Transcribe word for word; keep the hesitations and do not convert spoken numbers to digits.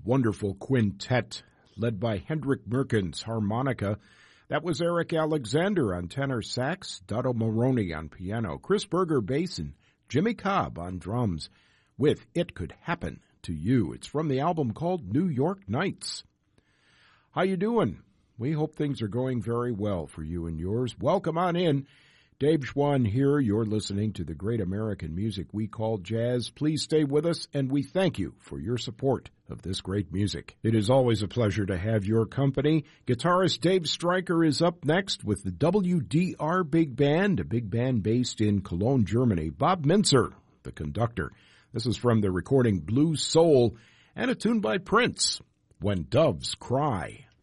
wonderful quintet led by Hendrik Merkens, harmonica. That was Eric Alexander on tenor sax, Dotto Maroney on piano, Chris Berger bass, and Jimmy Cobb on drums with It Could Happen to You. It's from the album called New York Nights. How you doing? We hope things are going very well for you and yours. Welcome on in. Dave Schwann here. You're listening to the great American music we call jazz. Please stay with us, and we thank you for your support of this great music. It is always a pleasure to have your company. Guitarist Dave Stryker is up next with the W D R Big Band, a big band based in Cologne, Germany. Bob Mintzer, the conductor. This is from the recording Blue Soul and a tune by Prince, When Doves Cry.